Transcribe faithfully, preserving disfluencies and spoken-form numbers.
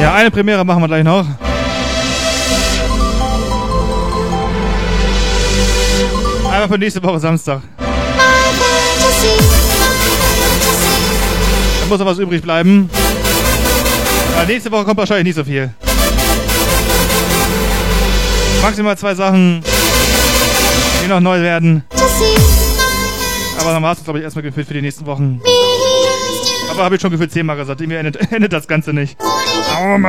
Ja, eine Premiere machen wir gleich noch. Einfach für nächste Woche Samstag. Da muss noch was übrig bleiben. Aber nächste Woche kommt wahrscheinlich nicht so viel. Maximal zwei Sachen, die noch neu werden. Aber dann war es, glaube ich, erstmal gefühlt für die nächsten Wochen. Aber habe ich schon gefühlt zehnmal gesagt. Irgendwie endet, endet das Ganze nicht. Oh Mann.